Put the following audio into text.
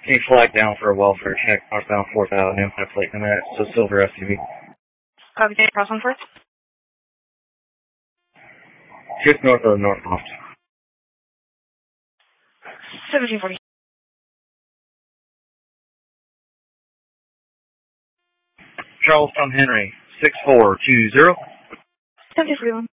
Can you flag down for a welfare check northbound 4th Avenue, my plate in that, so silver SUV. Copy, cross on 4th. Just north of the northbound. 1740. Charlestown Henry, 6420. 7041.